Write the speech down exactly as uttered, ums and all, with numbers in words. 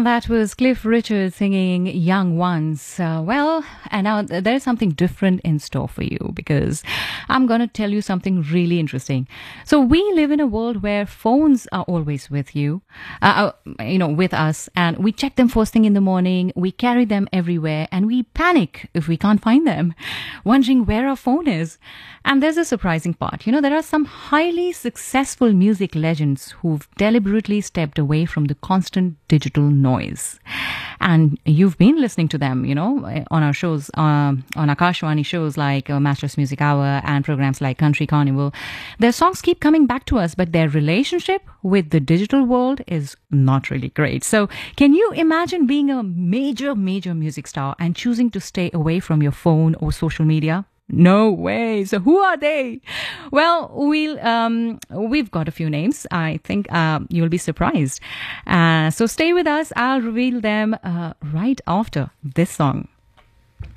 Well, that was Cliff Richard singing Young Ones. Uh, well, and now th- there's something different in store for you because I'm going to tell you something really interesting. So we live in a world where phones are always with you, uh, uh, you know, with us, and we check them first thing in the morning. We carry them everywhere and we panic if we can't find them, wondering where our phone is. And there's a surprising part. You know, there are some highly successful music legends who've deliberately stepped away from the constant digital noise. And you've been listening to them, you know, on our shows, um, on Akashwani shows like uh, Masters Music Hour and programs like Country Carnival. Their songs keep coming back to us, but their relationship with the digital world is not really great. So can you imagine being a major, major music star and choosing to stay away from your phone or social media? No way. So who are they? Well, we'll um, we've got a few names. I think uh, you'll be surprised. Uh, so stay with us. I'll reveal them uh, right after this song.